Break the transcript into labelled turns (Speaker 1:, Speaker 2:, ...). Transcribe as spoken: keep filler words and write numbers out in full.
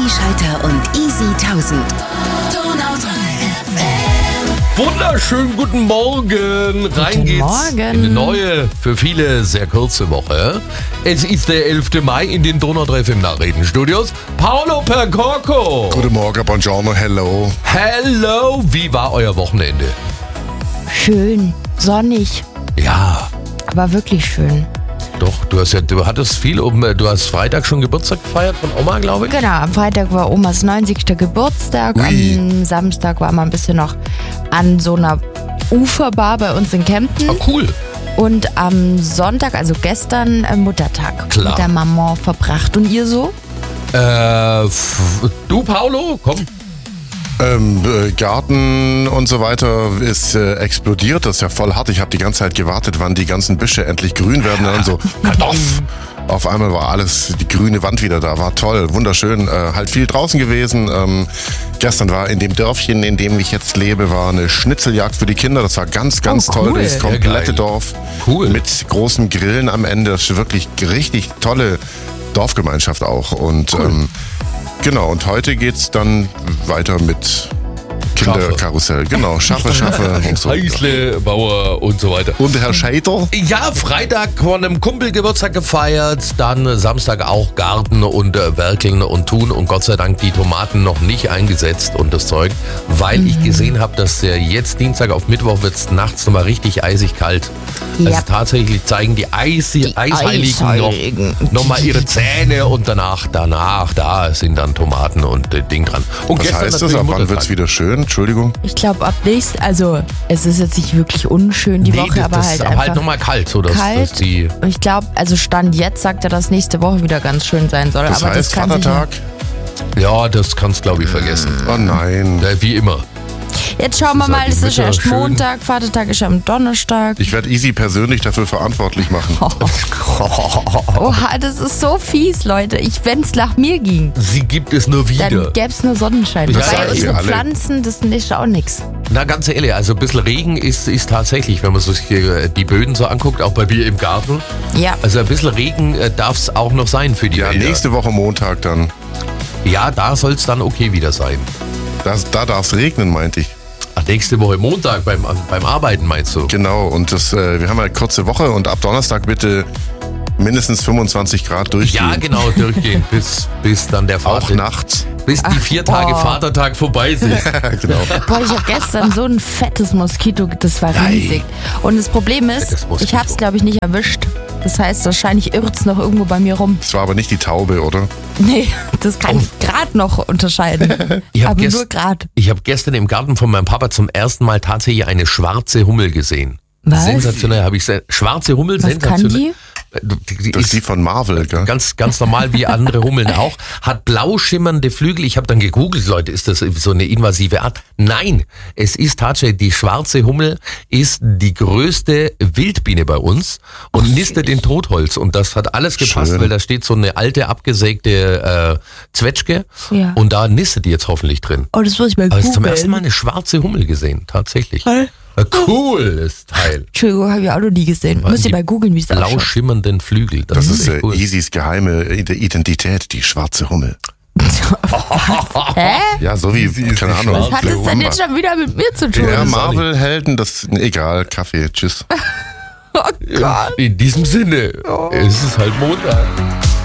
Speaker 1: Schalter und Easy tausend. Donau drei F M.
Speaker 2: Wunderschönen guten Morgen. Rein
Speaker 3: Guten
Speaker 2: geht's
Speaker 3: Morgen.
Speaker 2: in eine neue, für viele sehr kurze Woche. Es ist der elfte Mai in den Donau drei F M Nachrichtenstudios. Paolo Percorco.
Speaker 4: Guten Morgen, buongiorno, hello.
Speaker 2: Hello. Wie war euer Wochenende?
Speaker 3: Schön, sonnig,
Speaker 2: Ja,
Speaker 3: aber wirklich schön.
Speaker 2: doch. Du hast ja, du hattest viel um. Du hast Freitag schon Geburtstag gefeiert von Oma, glaube ich.
Speaker 3: Genau, am Freitag war Omas neunzigster Geburtstag,
Speaker 4: Ui.
Speaker 3: am Samstag war man ein bisschen noch an so einer Uferbar bei uns in Kempten
Speaker 2: Ah, cool.
Speaker 3: und am Sonntag, also gestern, äh, Muttertag
Speaker 2: Klar.
Speaker 3: mit der Maman verbracht. Und ihr so?
Speaker 2: Äh, f- du, Paolo, komm.
Speaker 4: Ähm, äh, Garten und so weiter ist äh, explodiert. Das ist ja voll hart. Ich habe die ganze Zeit gewartet, wann die ganzen Büsche endlich grün werden. Und dann so, Kartoff. Auf einmal war alles, die grüne Wand wieder da. War toll, wunderschön. Äh, halt viel draußen gewesen. Ähm, gestern war in dem Dörfchen, in dem ich jetzt lebe, war eine Schnitzeljagd für die Kinder. Das war ganz, ganz
Speaker 3: Oh,
Speaker 4: toll.
Speaker 3: cool.
Speaker 4: Das
Speaker 2: Sehr
Speaker 4: komplette
Speaker 2: geil.
Speaker 4: Dorf.
Speaker 2: Cool.
Speaker 4: Mit großen Grillen am Ende. Das ist wirklich richtig tolle Dorfgemeinschaft auch. Und ähm, genau, und heute geht's dann weiter mit Kinderkarussell. Genau, Schaffe, Schaffe und so.
Speaker 2: Heißle, Bauer und so weiter.
Speaker 4: Und der Herr Scheider?
Speaker 2: Ja, Freitag von einem Kumpel Geburtstag gefeiert, dann Samstag auch Garten und äh, Werkeln und Tun und Gott sei Dank die Tomaten noch nicht eingesetzt und das Zeug, weil ich gesehen habe, dass äh, jetzt Dienstag auf Mittwoch wird es nachts nochmal richtig eisig kalt. Also
Speaker 3: Ja.
Speaker 2: tatsächlich zeigen die, Eis, die Eisheiligen
Speaker 3: Eisheiligen.
Speaker 2: noch, noch mal ihre Zähne und danach, danach, da sind dann Tomaten und äh, Ding dran. Und
Speaker 4: Was
Speaker 2: gestern
Speaker 4: heißt das?
Speaker 2: natürlich
Speaker 4: Ab wann
Speaker 2: Muttertag.
Speaker 4: wird's wieder schön? Entschuldigung.
Speaker 3: Ich glaube ab nächst, also es ist jetzt nicht wirklich unschön die
Speaker 2: Nee,
Speaker 3: Woche,
Speaker 2: das,
Speaker 3: aber
Speaker 2: das
Speaker 3: halt
Speaker 2: ist aber halt
Speaker 3: einfach
Speaker 2: nochmal kalt, so dass,
Speaker 3: kalt.
Speaker 2: dass die...
Speaker 3: Und ich glaube, also Stand jetzt sagt er, dass nächste Woche wieder ganz schön sein soll.
Speaker 4: Das
Speaker 3: aber
Speaker 4: heißt
Speaker 3: das kann sich
Speaker 4: Vatertag?
Speaker 2: Ja, das kannst glaube ich vergessen.
Speaker 4: Oh nein.
Speaker 2: Ja, wie immer.
Speaker 3: Jetzt schauen wir
Speaker 2: Das ist
Speaker 3: mal,
Speaker 2: halt
Speaker 3: es
Speaker 2: die
Speaker 3: ist ja
Speaker 2: Mütter
Speaker 3: erst
Speaker 2: schön.
Speaker 3: Montag, Vatertag ist am Donnerstag.
Speaker 4: Ich werde Easy persönlich dafür verantwortlich machen.
Speaker 3: Oha, das ist so fies, Leute. Ich, wenn es nach mir ging,
Speaker 2: Sie gibt es nur wieder.
Speaker 3: dann gäbe es nur Sonnenschein.
Speaker 2: Das
Speaker 3: Bei
Speaker 2: sagen
Speaker 3: unseren
Speaker 4: wir alle.
Speaker 3: Pflanzen, das ist auch nichts.
Speaker 2: Na, ganz ehrlich, also ein bisschen Regen ist, ist tatsächlich, wenn man sich hier die Böden so anguckt, auch bei mir im Garten.
Speaker 3: Ja.
Speaker 2: Also ein bisschen Regen äh, darf es auch noch sein für die
Speaker 4: Ja,
Speaker 2: Wälder.
Speaker 4: nächste Woche Montag dann.
Speaker 2: Ja, da soll es dann okay wieder sein.
Speaker 4: Das, da darf es regnen, meinte ich.
Speaker 2: Ach, nächste Woche Montag beim, beim Arbeiten meinst du?
Speaker 4: Genau, und das, äh, wir haben eine kurze Woche und ab Donnerstag bitte mindestens fünfundzwanzig Grad durchgehen.
Speaker 2: Ja, genau, durchgehen, bis, bis dann der
Speaker 4: Auch
Speaker 2: Vater,
Speaker 4: nachts.
Speaker 2: bis die vier Tage
Speaker 3: boah.
Speaker 2: Vatertag vorbei sind.
Speaker 4: Genau.
Speaker 3: Boah, ich habe gestern so ein fettes Moskito, das war
Speaker 2: Nein.
Speaker 3: riesig. Und das Problem ist,
Speaker 2: Fettes Moskito.
Speaker 3: ich habe es, glaube ich, nicht erwischt. Das heißt, wahrscheinlich irrt es noch irgendwo bei mir rum.
Speaker 4: Das war aber nicht die Taube, oder?
Speaker 3: Nee, das kann ich gerade noch unterscheiden.
Speaker 2: Ich hab
Speaker 3: Aber
Speaker 2: gest-
Speaker 3: nur gerade.
Speaker 2: Ich habe gestern im Garten von meinem Papa zum ersten Mal tatsächlich eine schwarze Hummel gesehen.
Speaker 3: Was?
Speaker 2: Sensationell habe ich se- schwarze Hummel,
Speaker 3: Was
Speaker 2: sensationell.
Speaker 3: kann die?
Speaker 2: Äh, Die, die
Speaker 4: Das ist
Speaker 2: ist
Speaker 4: die von Marvel, gell?
Speaker 2: ganz, ganz normal wie andere Hummeln auch. Hat blau schimmernde Flügel. Ich habe dann gegoogelt, Leute, ist das so eine invasive Art? Nein, es ist tatsächlich, die schwarze Hummel ist die größte Wildbiene bei uns und nistet in Totholz. Und das hat alles gepasst,
Speaker 4: Schön.
Speaker 2: weil da steht so eine alte, abgesägte äh, Zwetschge
Speaker 3: Ja.
Speaker 2: und da nistet die jetzt hoffentlich drin.
Speaker 3: Oh, das muss ich mal
Speaker 2: Aber ich habe zum ersten
Speaker 3: googeln.
Speaker 2: Mal eine schwarze Hummel gesehen, tatsächlich.
Speaker 3: Hä?
Speaker 2: Ein cooles Teil.
Speaker 3: Entschuldigung, habe ich auch noch nie gesehen. Müsst ihr
Speaker 2: Die
Speaker 3: mal googeln, wie es
Speaker 2: Blau
Speaker 3: ausschaut.
Speaker 2: schimmernden Flügel. Das,
Speaker 4: Das
Speaker 2: ist
Speaker 4: ist
Speaker 2: echt
Speaker 4: äh,
Speaker 2: cool.
Speaker 4: Easys geheime Identität, die schwarze Hummel.
Speaker 3: Hä?
Speaker 4: Ja, so wie, keine Ahnung.
Speaker 3: Was hat das denn
Speaker 4: Wamba.
Speaker 3: jetzt schon wieder mit mir zu tun?
Speaker 4: Ja,
Speaker 2: das auch
Speaker 4: Marvel-Helden, das, egal, Kaffee, tschüss.
Speaker 3: Oh Gott.
Speaker 2: In diesem Sinne, es ist halt Montag.